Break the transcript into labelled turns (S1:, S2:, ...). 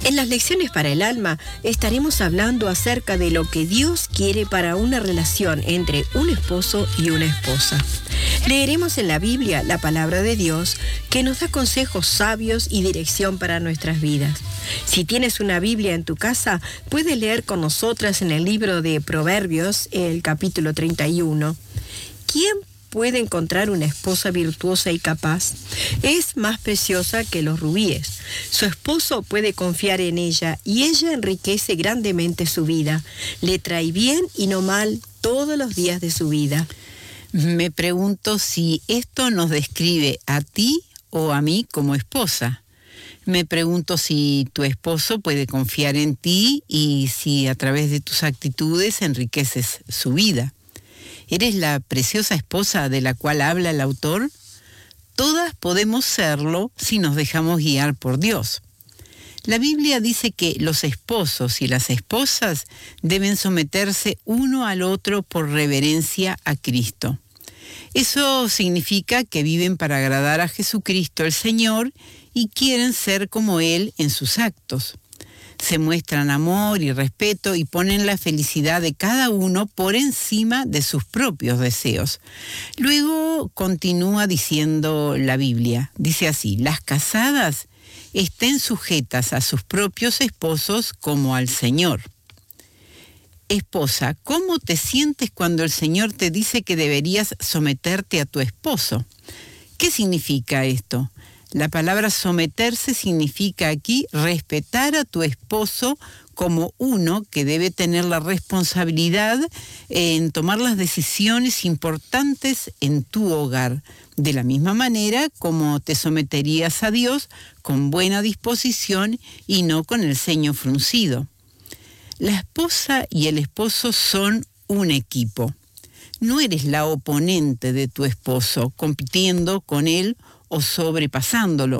S1: En las lecciones para el alma estaremos hablando acerca de lo que Dios quiere para una relación entre un esposo y una esposa. Leeremos en la Biblia la palabra de Dios que nos da consejos sabios y dirección para nuestras vidas. Si tienes una Biblia en tu casa, puedes leer con nosotras en el libro de Proverbios, el capítulo 31. ¿Quién puede encontrar una esposa virtuosa y capaz? Es más preciosa que los rubíes. Su esposo puede confiar en ella y ella enriquece grandemente su vida. Le trae bien y no mal todos los días de su vida.
S2: Me pregunto si esto nos describe a ti o a mí como esposa. Me pregunto si tu esposo puede confiar en ti y si a través de tus actitudes enriqueces su vida. ¿Eres la preciosa esposa de la cual habla el autor? Todas podemos serlo si nos dejamos guiar por Dios. La Biblia dice que los esposos y las esposas deben someterse uno al otro por reverencia a Cristo. Eso significa que viven para agradar a Jesucristo el Señor y quieren ser como Él en sus actos. Se muestran amor y respeto y ponen la felicidad de cada uno por encima de sus propios deseos. Luego continúa diciendo la Biblia, dice así: las casadas estén sujetas a sus propios esposos como al Señor. Esposa, ¿cómo te sientes cuando el Señor te dice que deberías someterte a tu esposo? ¿Qué significa esto? La palabra someterse significa aquí respetar a tu esposo como uno que debe tener la responsabilidad en tomar las decisiones importantes en tu hogar, de la misma manera como te someterías a Dios con buena disposición y no con el ceño fruncido. La esposa y el esposo son un equipo. No eres la oponente de tu esposo, compitiendo con él o sobrepasándolo.